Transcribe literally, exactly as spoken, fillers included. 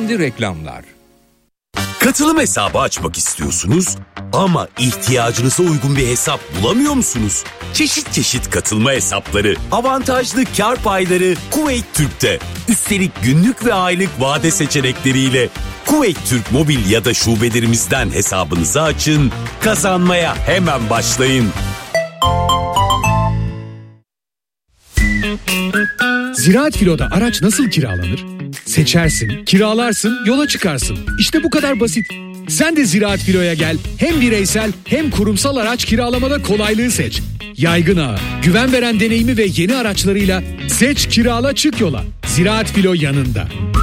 Şimdi reklamlar. Katılım hesabı açmak istiyorsunuz ama ihtiyacınıza uygun bir hesap bulamıyor musunuz? Çeşit çeşit katılma hesapları, avantajlı kar payları Kuveyt Türk'te. Üstelik günlük ve aylık vade seçenekleriyle Kuveyt Türk mobil ya da şubelerimizden hesabınızı açın, kazanmaya hemen başlayın. Ziraat Filo'da araç nasıl kiralanır? Seçersin, kiralarsın, yola çıkarsın. İşte bu kadar basit. Sen de Ziraat Filo'ya gel. Hem bireysel hem kurumsal araç kiralamada kolaylığı seç. Yaygın ağı, güven veren deneyimi ve yeni araçlarıyla seç, kirala, çık yola. Ziraat Filo yanında.